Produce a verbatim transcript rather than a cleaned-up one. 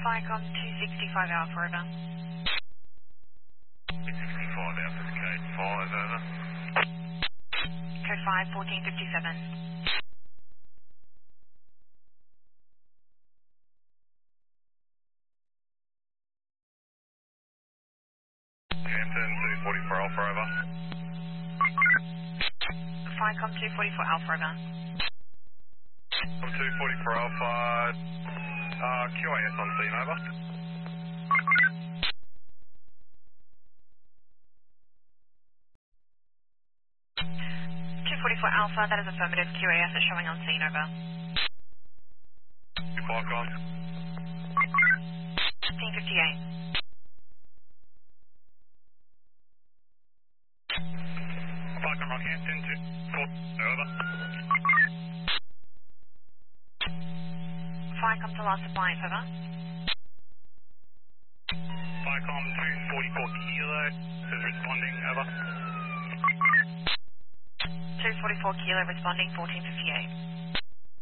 Ficom two sixty-five Alpha, over. two sixty-five Alpha, code five, over. Code five, fourteen fifty-seven. Hampton two forty-four Alpha, over. Ficom two forty-four Alpha, over. From two forty-four Alpha, uh, Q A S on scene, over. two forty-four Alpha, that is affirmative. Q A S is showing on scene, over. Ficom. fifteen fifty-eight. Ficom Rockhampton two four, over. Ficom to last appliance, over. Ficom two forty-four Kilo is responding, over. two forty-four Kilo responding, fourteen fifty-eight.